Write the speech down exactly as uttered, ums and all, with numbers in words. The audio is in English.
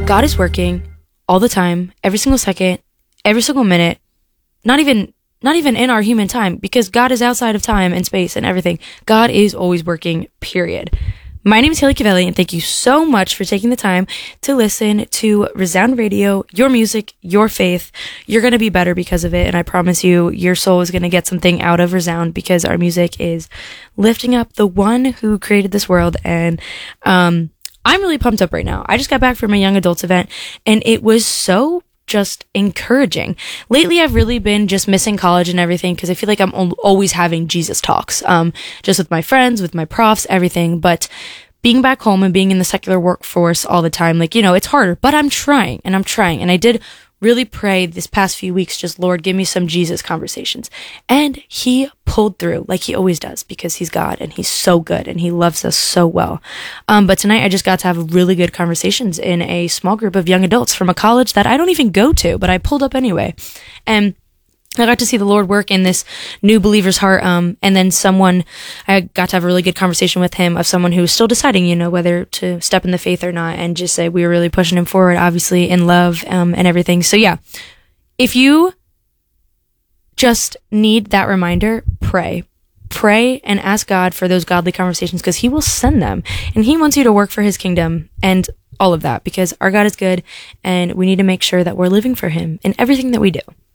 God is working all the time, every single second, every single minute, not even not even in our human time, because God is outside of time and space and everything. God is always working, period. My name is Haley Cavelli, and thank you so much for taking the time to listen to Resound Radio, your music, your faith. You're going to be better because of it, and I promise you, your soul is going to get something out of Resound, because our music is lifting up the one who created this world. And um, I'm really pumped up right now. I just got back from a young adults event, and it was so just encouraging. Lately, I've really been just missing college and everything, because I feel like I'm al- always having Jesus talks, um, just with my friends, with my profs, everything. But being back home and being in the secular workforce all the time, like, you know, it's harder, but I'm trying and I'm trying. And I did really pray this past few weeks, just, Lord, give me some Jesus conversations. And he pulled through like he always does, because he's God and he's so good and he loves us so well. Um, but tonight I just got to have really good conversations in a small group of young adults from a college that I don't even go to, but I pulled up anyway. And I got to see the Lord work in this new believer's heart. Um, and then someone, I got to have a really good conversation with him of someone who was still deciding, you know, whether to step in the faith or not, and just say we were really pushing him forward, obviously in love, um, and everything. So yeah, if you just need that reminder, pray. Pray and ask God for those godly conversations, because he will send them, and he wants you to work for his kingdom and all of that, because our God is good and we need to make sure that we're living for him in everything that we do.